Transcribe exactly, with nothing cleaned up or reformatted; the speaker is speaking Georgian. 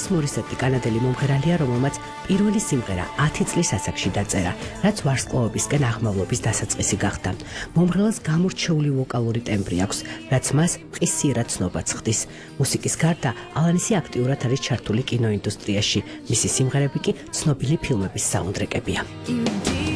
ალანის მორისეტი კანადელი მომღერალია, რომელმაც პირველი სიმღერა ათი წლის ასაკში დაწერა, რაც ვარსკვლავებისკენ აღმავლობის დასაწყისი გახდა. მომღერალს გამორჩეული ვოკალური ტემბრი აქვს, რაც მას მყისიერად ცნობაც ხდის. მუსიკის გარდა ალანისი აქტიურად არის ჩართული კინოინდუსტრიაში. მისი სიმღერები კი ცნობილი ფილმების საუნდტრეკებია.